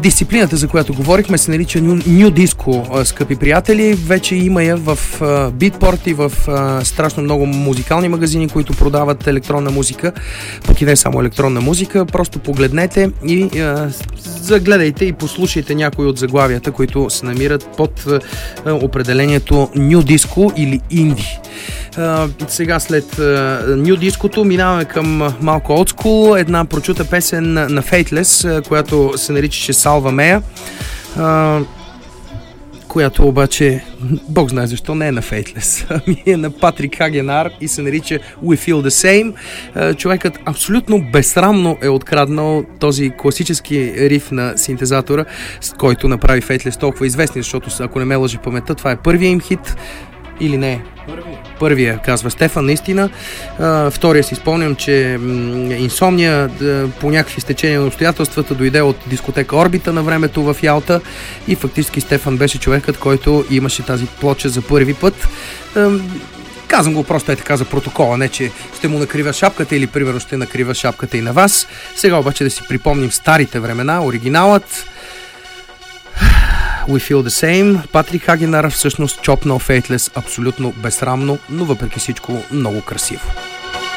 Дисциплината, за която говорихме, се нарича New Disco, скъпи приятели. Вече има я в Beatport и в страшно много музикални магазини, които продават електронна музика, пък и не само електронна музика. Просто погледнете и загледайте и послушайте някои от заглавията, които се намират под определението New Disco или Инди. Сега след New Disco-то минаваме към малко old school, една прочута песен на Faithless, която се наричаше Салва Мея, която обаче, бог знае защо, не е на Faithless, ами е на Патрик Хагенар и се нарича We Feel The Same. Човекът абсолютно безсрамно е откраднал този класически риф на синтезатора, с който направи Faithless толкова известни, защото, ако не ме лъжи паметта, това е първия им хит. Или не? Първия, казва Стефан, наистина. Втория си спомням, че Инсомния по някакви стечения на обстоятелствата дойде от дискотека Орбита на времето в Ялта и фактически Стефан беше човекът, който имаше тази плоча за първи път. Казвам го просто така за протокола, не че ще му накрива шапката или примерно ще накрива шапката и на вас. Сега обаче да си припомним старите времена, оригиналът. We Feel The Same. Патрик Хагенар всъщност чопнал Faithless абсолютно безсрамно, но въпреки всичко много красиво.